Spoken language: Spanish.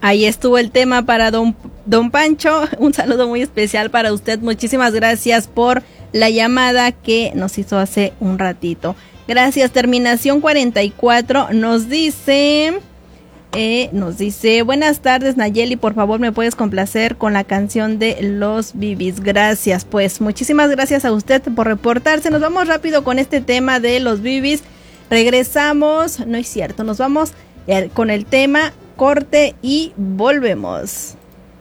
Ahí estuvo el tema para don Pancho. Un saludo muy especial para usted. Muchísimas gracias por la llamada que nos hizo hace un ratito. Gracias. Terminación 44 nos dice, buenas tardes Nayeli, por favor me puedes complacer con la canción de Los Bibis. Gracias, pues muchísimas gracias a usted por reportarse. Nos vamos rápido con este tema de Los Bibis. Regresamos, no es cierto, nos vamos con el tema, corte y volvemos.